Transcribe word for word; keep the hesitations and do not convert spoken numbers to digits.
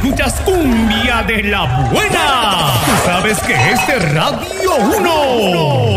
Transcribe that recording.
escuchas cumbia de la buena. Tú sabes que es de Radio uno.